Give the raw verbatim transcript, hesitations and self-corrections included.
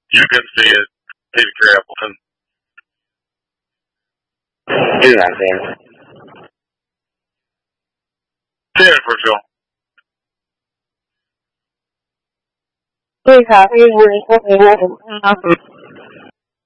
You can see it. Peter Appleton. Do not see him. ten for Phil. Please copy. We're